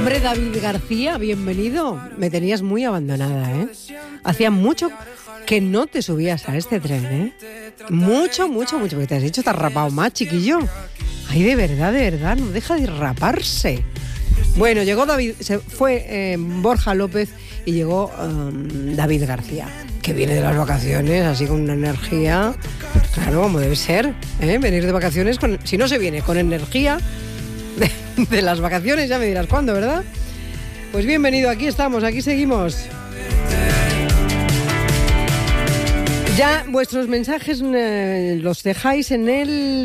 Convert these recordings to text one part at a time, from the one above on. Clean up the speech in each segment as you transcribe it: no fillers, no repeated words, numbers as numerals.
Hombre, David García, bienvenido. Me tenías muy abandonada, ¿eh? Hacía mucho que no te subías a este tren, ¿eh? Mucho, porque te has hecho, te has rapado más, chiquillo. Ay, de verdad, no deja de raparse. Bueno, llegó David, se fue Borja López y llegó David García, que viene de las vacaciones, así con una energía, claro, como debe ser, ¿eh? Venir de vacaciones, si no se viene con energía de las vacaciones, ya me dirás cuándo, ¿verdad? Pues bienvenido, aquí estamos, aquí seguimos. Ya vuestros mensajes los dejáis en el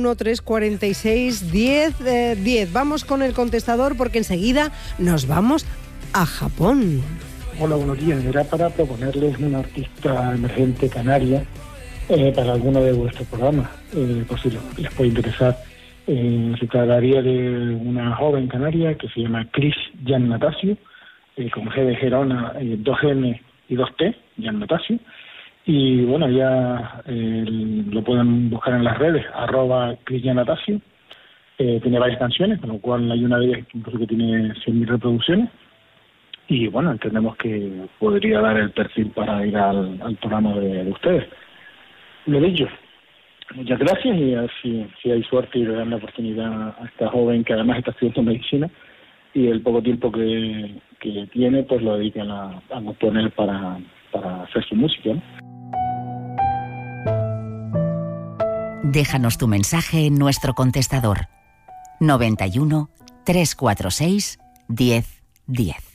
913461010. Vamos con el contestador porque enseguida nos vamos a Japón. Hola, buenos días. Era para proponerles una artista emergente canaria para alguno de vuestros programas, por si les puede interesar. Se trataría de una joven canaria que se llama Chris Giannatasio, con G de Gerona, 2N y 2T, Giannatasio. Y bueno, ya lo pueden buscar en las redes, @Chris Giannatasio. Tiene varias canciones, con lo cual hay una de ellas incluso que tiene 100.000 reproducciones. Y bueno, entendemos que podría dar el perfil para ir al programa de ustedes. Lo dicho, muchas gracias y a ver si hay suerte y le dan la oportunidad a esta joven que además está estudiando medicina y el poco tiempo que tiene pues lo dedican a componer para hacer su música, ¿no? Déjanos tu mensaje en nuestro contestador 91 346 1010.